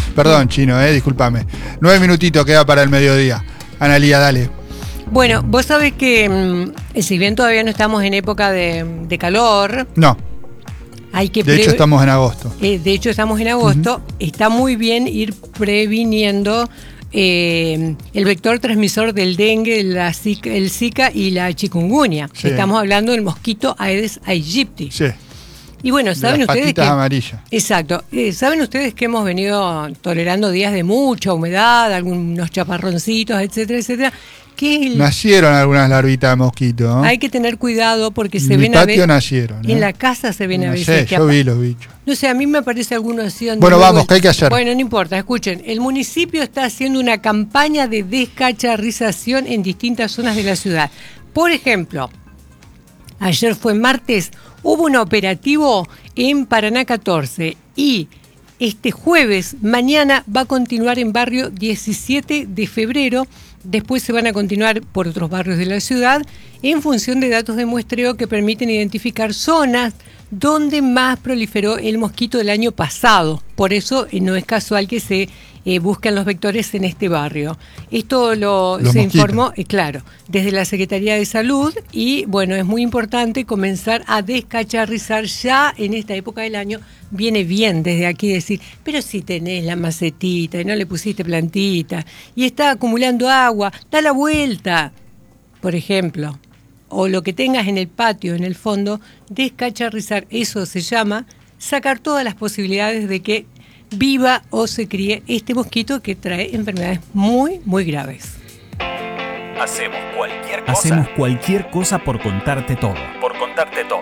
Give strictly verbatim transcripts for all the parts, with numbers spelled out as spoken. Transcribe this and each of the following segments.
Perdón, Chino, eh, discúlpame. Nueve minutitos queda para el mediodía. Analía, dale. Bueno, vos sabés que mmm, si bien todavía no estamos en época de, de calor... No. Hay que de hecho, estamos en agosto. Eh, de hecho, estamos en agosto. Uh-huh. Está muy bien ir previniendo eh, el vector transmisor del dengue, la zika, el Zika y la chikungunya. Sí. Estamos hablando del mosquito Aedes aegypti. Sí. Y bueno, saben las ustedes que... amarillas. Exacto. Eh, saben ustedes que hemos venido tolerando días de mucha humedad, algunos chaparroncitos, etcétera, etcétera. ¿Qué el... Nacieron algunas larvitas de mosquito, ¿no? Hay que tener cuidado porque se en ven mi patio a veces. nacieron. ¿eh? En la casa se ven no a veces. Sé, que yo apa... vi los bichos. No sé, a mí me parece alguno así. Bueno, vamos, ¿qué hay que hacer? Bueno, no importa, escuchen. El municipio está haciendo una campaña de descacharrización en distintas zonas de la ciudad. Por ejemplo, ayer fue martes, hubo un operativo en Paraná catorce y este jueves, mañana, va a continuar en barrio diecisiete de febrero. Después se van a continuar por otros barrios de la ciudad en función de datos de muestreo que permiten identificar zonas donde más proliferó el mosquito del año pasado. Por eso eh, no es casual que se eh, buscan los vectores en este barrio. Esto lo los se mosquitos. informó, eh, claro, desde la Secretaría de Salud y bueno, es muy importante comenzar a descacharrizar ya en esta época del año. Viene bien desde aquí decir, pero si tenés la macetita y no le pusiste plantita y está acumulando agua, da la vuelta, por ejemplo. O lo que tengas en el patio, en el fondo, descacharrizar, eso se llama sacar todas las posibilidades de que viva o se críe este mosquito que trae enfermedades muy, muy graves. Hacemos cualquier cosa. Hacemos cualquier cosa por contarte todo. Por contarte todo.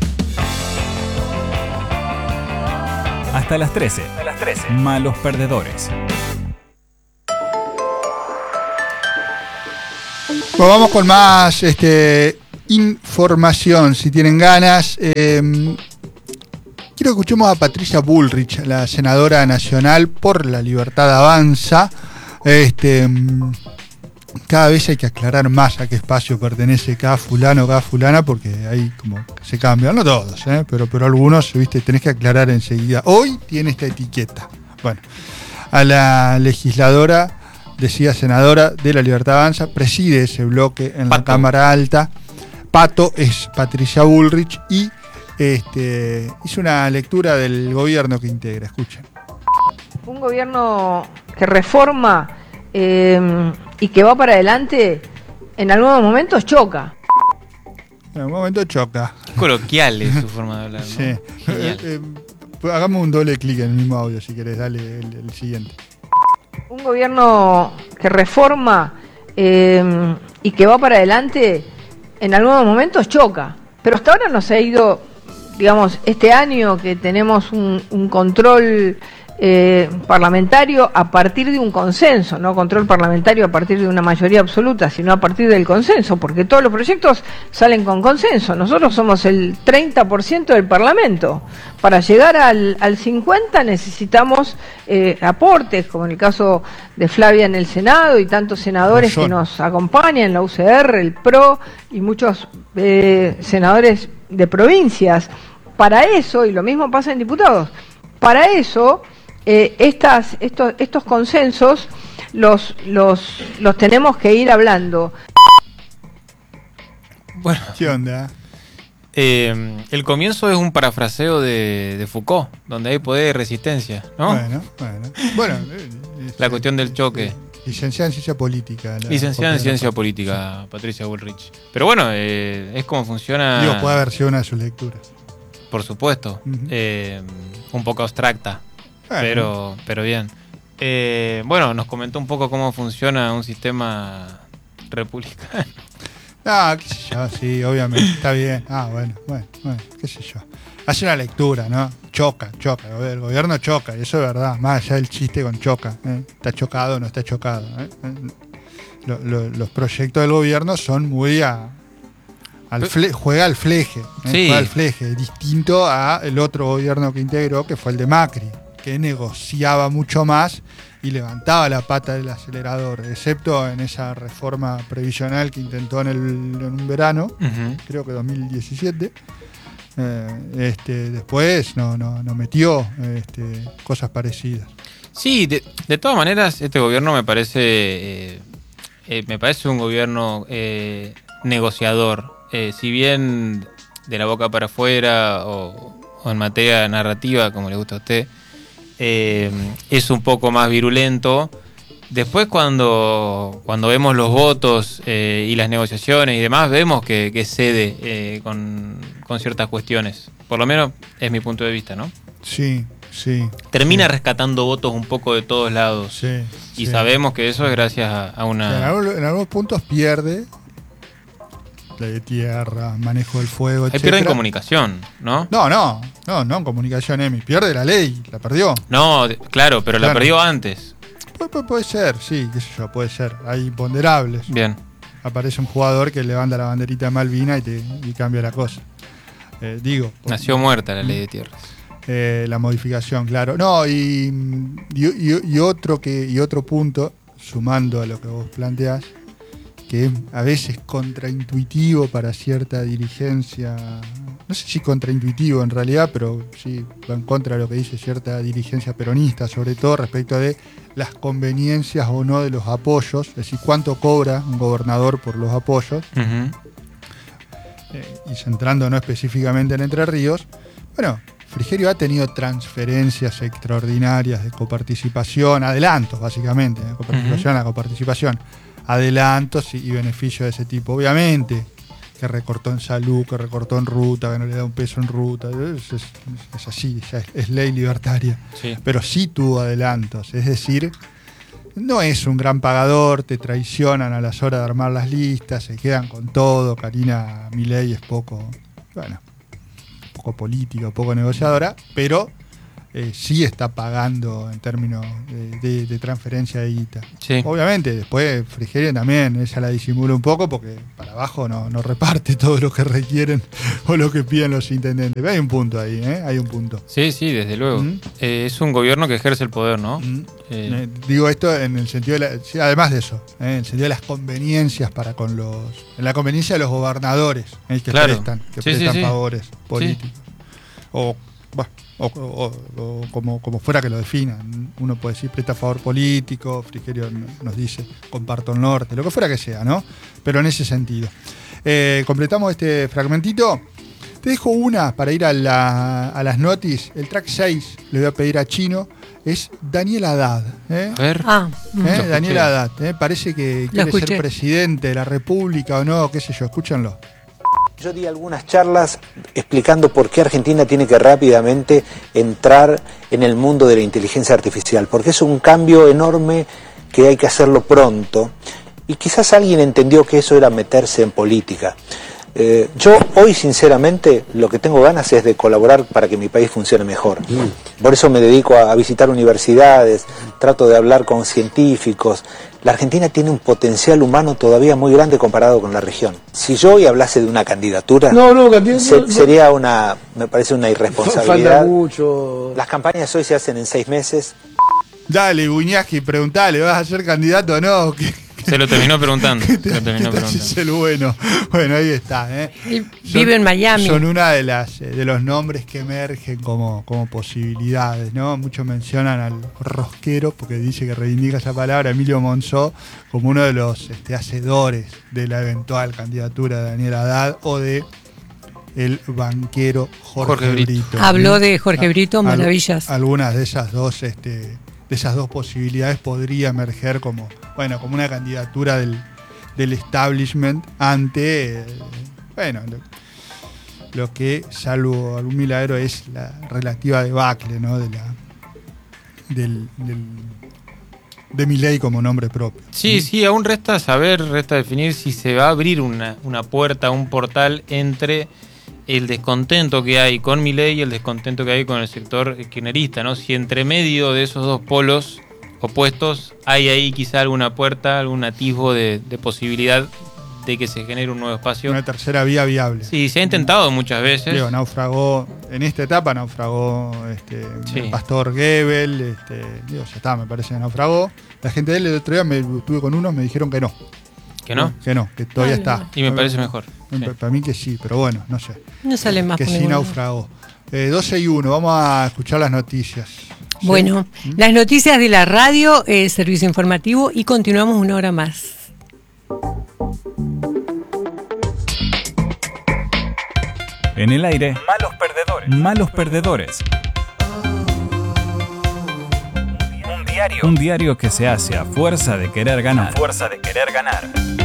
Hasta las trece. A las trece. Malos perdedores. Bueno, vamos con más este, información, si tienen ganas. Eh, quiero que escuchemos a Patricia Bullrich, la senadora nacional por la Libertad Avanza. Este, cada vez hay que aclarar más a qué espacio pertenece cada fulano o cada fulana, porque ahí como se cambian, no todos, ¿eh? pero, pero algunos, viste, tenés que aclarar enseguida. Hoy tiene esta etiqueta. Bueno, a la legisladora, decía senadora de la Libertad Avanza, preside ese bloque en Pato. La Cámara Alta. Pato es Patricia Bullrich y este, hizo una lectura del gobierno que integra. Escuchen. Un gobierno que reforma eh, y que va para adelante, en algunos momentos choca. En algún momento choca. Qué coloquial es su forma de hablar, ¿no? Sí. Genial. Eh, eh, hagamos un doble clic en el mismo audio si querés, dale el, el siguiente. Un gobierno que reforma eh, y que va para adelante, en algunos momentos choca. Pero hasta ahora nos ha ido, digamos, este año que tenemos un, un control eh, parlamentario a partir de un consenso, no control parlamentario a partir de una mayoría absoluta, sino a partir del consenso, porque todos los proyectos salen con consenso. Nosotros somos el treinta por ciento del Parlamento. Para llegar al, al cincuenta por ciento necesitamos eh, aportes, como en el caso de Flavia en el Senado y tantos senadores que nos acompañan, la U C R, el P R O y muchos eh, senadores de provincias. Para eso, y lo mismo pasa en diputados, para eso eh, estas, estos, estos consensos los, los, los tenemos que ir hablando. Bueno, ¿Qué onda? eh, el comienzo es un parafraseo de, de Foucault, donde hay poder y resistencia, ¿no? Bueno, bueno. bueno eh, La cuestión del choque. Eh, licenciada en ciencia política. la- Licenciada en la- ciencia política, Patricia Bullrich. Pero bueno, eh, es como funciona. Digo, puede haber sido una de sus lecturas. Por supuesto. Ujú. eh, un poco abstracta, Bueno. pero, pero bien. Eh, bueno, nos comentó un poco cómo funciona un sistema republicano. Ah, qué sé yo, sí, obviamente, está bien. Ah, bueno, bueno, bueno, qué sé yo. Hace una lectura, ¿no? Choca, choca, el gobierno choca, y eso es verdad, más allá del chiste con choca. ¿eh? Está chocado o no está chocado. ¿eh? Lo, lo, los proyectos del gobierno son muy a... Al fle, juega al fleje, ¿eh? Sí. Juega al fleje, distinto a el otro gobierno que integró, que fue el de Macri, que negociaba mucho más y levantaba la pata del acelerador, excepto en esa reforma previsional que intentó en, el, en un verano, Ujú. creo que dos mil diecisiete. Eh, este, después no, no, no metió este, cosas parecidas. Sí, de, de todas maneras, este gobierno me parece eh, eh, me parece un gobierno eh, negociador. Eh, si bien de la boca para afuera o, o en materia narrativa, como le gusta a usted, eh, es un poco más virulento. Después cuando, cuando vemos los votos eh, y las negociaciones y demás, vemos que, que cede eh, con, con ciertas cuestiones. Por lo menos es mi punto de vista, ¿no? Sí, sí. Termina sí. rescatando votos un poco de todos lados. Sí, y sí. sabemos que eso es gracias a, a una... En, algún- en algunos puntos pierde ley de tierra, manejo del fuego, Ahí etcétera. pierden comunicación, ¿no? No, no, no, no en comunicación, Emi. Pierde la ley, la perdió. No, de- claro, pero la Claro. perdió antes. Pu- pu- puede ser, sí, qué sé yo, puede ser. Hay imponderables. Bien. Aparece un jugador que levanta la banderita de Malvina y, te, y cambia la cosa. Eh, digo. Nació muerta la ley de tierras. Eh, la modificación, claro. No, y, y, y- y otro que y otro punto, sumando a lo que vos planteás, que es a veces contraintuitivo para cierta dirigencia, no sé si contraintuitivo en realidad, pero sí va en contra de lo que dice cierta dirigencia peronista, sobre todo respecto de las conveniencias o no de los apoyos, es decir, cuánto cobra un gobernador por los apoyos, Ujú. eh, y centrándonos específicamente en Entre Ríos. Bueno, Frigerio ha tenido transferencias extraordinarias de coparticipación, adelantos básicamente, de coparticipación a coparticipación, adelantos y, y beneficios de ese tipo. Obviamente que recortó en salud, que recortó en ruta, que no le da un peso en ruta, es, es- es así, ya es, es ley libertaria, Sí. pero sí tuvo adelantos, es decir, no es un gran pagador, te traicionan a las horas de armar las listas, se quedan con todo. Karina Milei es poco, bueno, poco política, poco negociadora, pero eh, sí está pagando en términos de, de- de transferencia de guita. Sí. Obviamente, después Frigerio también, ella la disimula un poco porque para abajo no, no reparte todo lo que requieren o lo que piden los intendentes. Pero hay un punto ahí, ¿eh? Hay un punto. Sí, sí, desde luego. Mm. Eh, es un gobierno que ejerce el poder, ¿no? Mm. Eh, Eh, digo esto en el sentido de la- sí, además de eso, eh, en el sentido de las conveniencias para con los, en la conveniencia de los gobernadores, eh, que Claro. prestan, que Sí, sí, prestan sí. favores políticos, o, bueno, o, o- o como, como fuera que lo definan. Uno puede decir presta favor político, Frigerio n- nos dice comparto el norte, lo que fuera que sea, ¿no? Pero en ese sentido. Eh, completamos este fragmentito. Te dejo una para ir a, la- a las notis. El track seis le voy a pedir a Chino. Es Daniel Haddad. ¿eh? a ver. Ah, ¿Eh? Lo escuché. Daniel Haddad. ¿eh? Parece que quiere ser escuché. presidente de la República o no, qué sé yo. Escúchanlo. Yo di algunas charlas explicando por qué Argentina tiene que rápidamente entrar en el mundo de la inteligencia artificial, porque es un cambio enorme que hay que hacerlo pronto, y quizás alguien entendió que eso era meterse en política. Eh, yo hoy sinceramente lo que tengo ganas es de colaborar para que mi país funcione mejor. Por eso me dedico a, a visitar universidades, trato de hablar con científicos. La Argentina tiene un potencial humano todavía muy grande comparado con la región. Si yo hoy hablase de una candidatura, No, no, candidato. se- no, sería una, me parece una Falta irresponsabilidad. mucho. Las campañas hoy se hacen en seis meses. Dale, Buñaski, preguntale, ¿vas a ser candidato o no? ¿Qué, Se lo terminó preguntando. qué Se lo terminó te haces preguntando. el bueno? Bueno, ahí está. ¿eh? él vive en Miami. Son una de las eh, de los nombres que emergen como, como posibilidades, ¿no? Muchos mencionan al rosquero, porque dice que reivindica esa palabra, Emilio Monzó, como uno de los este, hacedores de la eventual candidatura de Daniel Haddad o de el banquero Jorge, Jorge Brito. Brito. Habló de Jorge Ah, Brito, al- maravillas. Algunas de esas dos, este, de esas dos posibilidades podría emerger como, bueno, como una candidatura del, del establishment ante, eh, bueno, lo, lo que, salvo algún milagro, es la relativa debacle, ¿no? De la del, del de Milei como nombre propio. Sí, sí, aún resta saber, resta definir si se va a abrir una, una puerta, un portal entre el descontento que hay con Milei y el descontento que hay con el sector kirchnerista, ¿no? Si entre medio de esos dos polos opuestos hay ahí quizá alguna puerta, algún atisbo de, de posibilidad de que se genere un nuevo espacio. Una tercera vía viable. Sí, se ha intentado muchas veces. Digo, naufragó, en esta etapa naufragó este, Sí. el pastor Gebel, este, digo, ya está, me parece que naufragó. La gente de él el otro día me estuve con unos, me dijeron que no. ¿Que no? Que no, que todavía Ay, está. Y me parece mejor. Me- Sí. Para mí que sí, pero bueno, no sé. No sale más Que por sí ningún lado. naufragó. Eh, doce y uno, vamos a escuchar las noticias. Bueno, las noticias de la radio, eh, servicio informativo, y continuamos una hora más. En el aire, Malos perdedores. malos perdedores. Un diario. Un diario que se hace a fuerza de querer ganar. Fuerza de querer ganar.